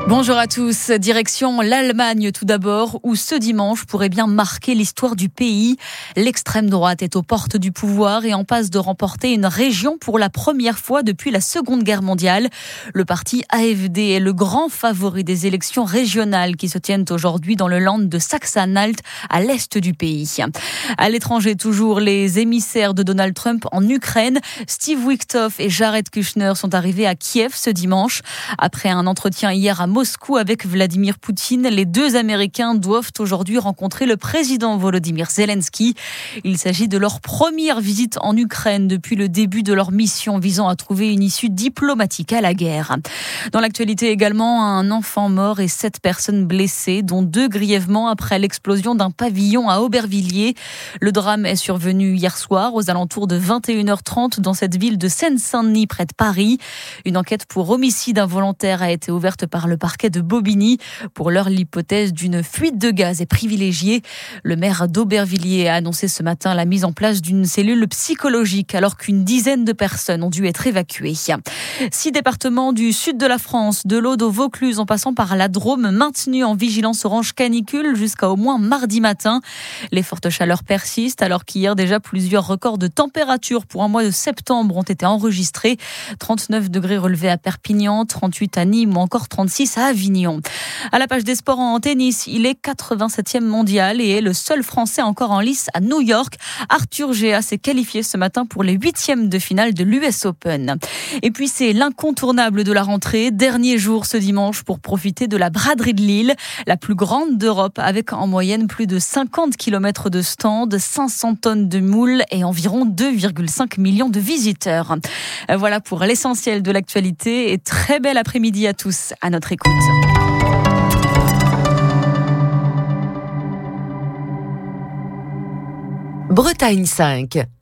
Bonjour à tous. Direction l'Allemagne tout d'abord, où ce dimanche pourrait bien marquer l'histoire du pays. L'extrême droite est aux portes du pouvoir et en passe de remporter une région pour la première fois depuis la Seconde Guerre mondiale. Le parti AfD est le grand favori des élections régionales qui se tiennent aujourd'hui dans le land de Saxe-Anhalt, à l'est du pays. À l'étranger toujours, les émissaires de Donald Trump en Ukraine, Steve Witkoff et Jared Kushner sont arrivés à Kiev ce dimanche. Après un entretien hier à Moscou avec Vladimir Poutine, les deux Américains doivent aujourd'hui rencontrer le président Volodymyr Zelensky. Il s'agit de leur première visite en Ukraine depuis le début de leur mission visant à trouver une issue diplomatique à la guerre. Dans l'actualité également, un enfant mort et 7 personnes blessées, dont 2 grièvement après l'explosion d'un pavillon à Aubervilliers. Le drame est survenu hier soir aux alentours de 21h30 dans cette ville de Seine-Saint-Denis près de Paris. Une enquête pour homicide involontaire a été ouverte par le parquet de Bobigny. Pour l'heure, l'hypothèse d'une fuite de gaz est privilégiée. Le maire d'Aubervilliers a annoncé ce matin la mise en place d'une cellule psychologique alors qu'une dizaine de personnes ont dû être évacuées. 6 départements du sud de la France, de l'Aude au Vaucluse en passant par la Drôme, maintenus en vigilance orange canicule jusqu'à au moins mardi matin. Les fortes chaleurs persistent alors qu'hier déjà plusieurs records de température pour un mois de septembre ont été enregistrés. 39 degrés relevés à Perpignan, 38 à Nîmes ou encore 36 à Avignon. À la page des sports en tennis, il est 87e mondial et est le seul Français encore en lice à New York. Arthur Géas s'est qualifié ce matin pour les 8e de finale de l'US Open. Et puis c'est l'incontournable de la rentrée, dernier jour ce dimanche pour profiter de la braderie de Lille, la plus grande d'Europe avec en moyenne plus de 50 km de stands, 500 tonnes de moules et environ 2,5 millions de visiteurs. Voilà pour l'essentiel de l'actualité et très bel après-midi à tous à notre écoute. Bretagne 5.